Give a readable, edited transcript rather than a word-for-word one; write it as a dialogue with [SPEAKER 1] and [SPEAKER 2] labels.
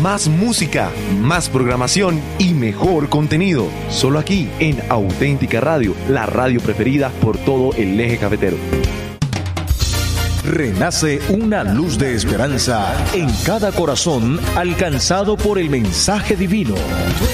[SPEAKER 1] más música, más programación y mejor contenido. Solo aquí en Auténtica Radio, la radio preferida por todo el eje cafetero.
[SPEAKER 2] Renace una luz de esperanza en cada corazón alcanzado por el mensaje divino.